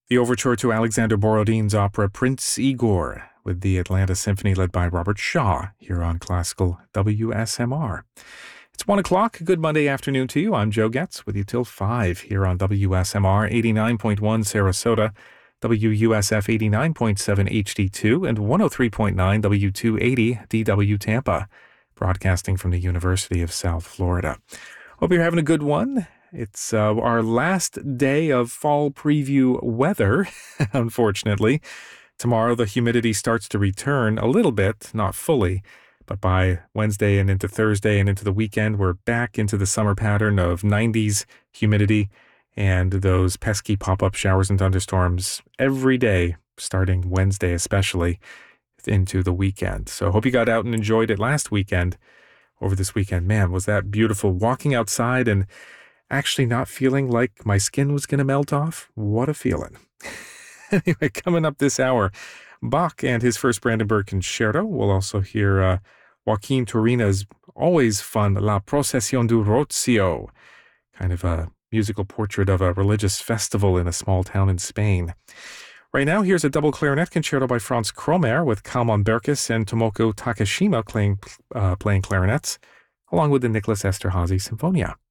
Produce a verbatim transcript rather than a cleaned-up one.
The overture to Alexander Borodin's opera Prince Igor with the Atlanta Symphony led by Robert Shaw here on Classical W S M R. It's one o'clock. Good Monday afternoon to you. I'm Joe Getz with you till five here on W S M R eighty-nine point one Sarasota, W U S F eighty-nine point seven H D two, and one oh three point nine W two eighty D W Tampa, broadcasting from the University of South Florida. Hope you're having a good one. It's uh, our last day of fall preview weather, unfortunately. Tomorrow the humidity starts to return a little bit, not fully, but by Wednesday and into Thursday and into the weekend, we're back into the summer pattern of nineties humidity and those pesky pop-up showers and thunderstorms every day, starting Wednesday especially, into the weekend. So I hope you got out and enjoyed it last weekend. Over this weekend, man, was that beautiful. Walking outside and actually not feeling like my skin was going to melt off. What a feeling. Anyway, coming up this hour, Bach and his first Brandenburg Concerto. We'll also hear uh, Joaquin Turina's always fun La Procesión du Rocío, kind of a musical portrait of a religious festival in a small town in Spain. Right now, here's a double clarinet concerto by Franz Kromer with Kalman Berkes and Tomoko Takashima playing, uh, playing clarinets, along with the Nicholas Esterhazy Sinfonia.